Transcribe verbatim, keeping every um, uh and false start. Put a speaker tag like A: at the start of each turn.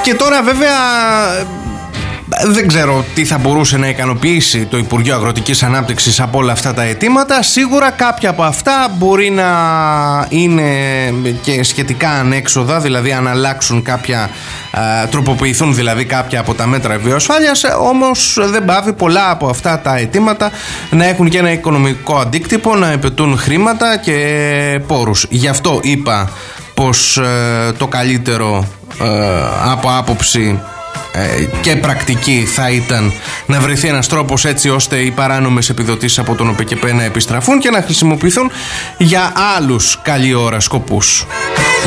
A: Και τώρα βέβαια δεν ξέρω τι θα μπορούσε να ικανοποιήσει το Υπουργείο Αγροτικής Ανάπτυξης από όλα αυτά τα αιτήματα. Σίγουρα κάποια από αυτά μπορεί να είναι και σχετικά ανέξοδα, δηλαδή αν αλλάξουν κάποια, α, τροποποιηθούν δηλαδή κάποια από τα μέτρα βιοασφάλειας, όμως δεν πάβει πολλά από αυτά τα αιτήματα να έχουν και ένα οικονομικό αντίκτυπο, να επαιτούν χρήματα και πόρους. Γι' αυτό είπα πως ε, το καλύτερο ε, από άποψη και πρακτική θα ήταν να βρεθεί ένας τρόπος έτσι ώστε οι παράνομες επιδοτήσεις από τον ΟΠΕΚΕΠΕ να επιστραφούν και να χρησιμοποιηθούν για άλλους καλή ώρα σκοπούς.